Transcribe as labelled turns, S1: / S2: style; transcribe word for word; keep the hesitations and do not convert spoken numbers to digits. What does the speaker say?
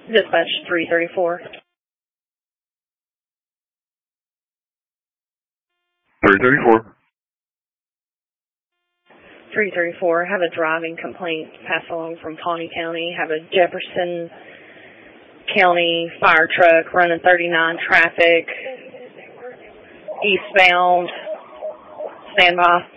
S1: Dispatch three thirty-four.
S2: three thirty-four.
S1: three thirty-four. Have a driving complaint passed along from Pawnee County. Have a Jefferson County fire truck running thirty-nine traffic, eastbound. Stand by.